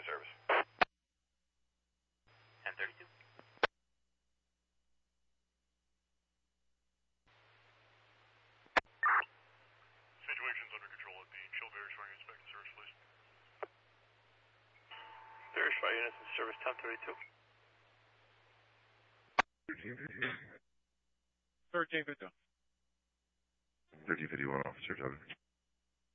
service. 1032. Situation's under control at the Chill Bears Fire Inspection Service, please. Bears Fire units in service 1032. 1351. 1351, Officer 7.